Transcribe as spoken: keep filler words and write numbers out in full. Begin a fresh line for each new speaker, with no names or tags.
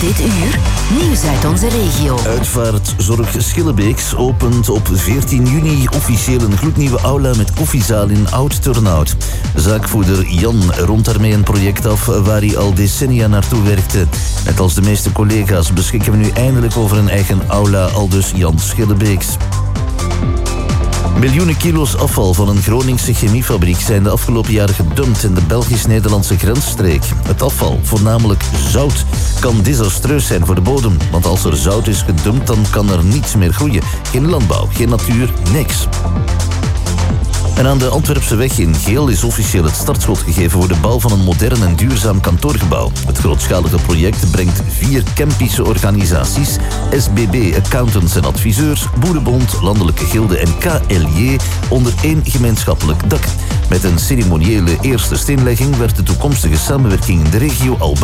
Dit uur nieuws uit onze regio.
Uitvaartzorg Schillebeeks opent op veertien juni officieel een gloednieuwe aula met koffiezaal in Oud-Turnhout. Zaakvoerder Jan rond daarmee een project af waar hij al decennia naartoe werkte. Net als de meeste collega's beschikken we nu eindelijk over een eigen aula, aldus Jan Schillebeeks. Miljoenen kilo's afval van een Groningse chemiefabriek zijn de afgelopen jaren gedumpt in de Belgisch-Nederlandse grensstreek. Het afval, voornamelijk zout, kan desastreus zijn voor de bodem. Want als er zout is gedumpt, dan kan er niets meer groeien. Geen landbouw, geen natuur, niks. En aan de Antwerpse weg in Geel is officieel het startschot gegeven voor de bouw van een modern en duurzaam kantoorgebouw. Het grootschalige project brengt vier Kempische organisaties, S B B Accountants en Adviseurs, Boerenbond, Landelijke Gilde en K L J onder één gemeenschappelijk dak. Met een ceremoniële eerste steenlegging werd de toekomstige samenwerking in de regio al begonnen.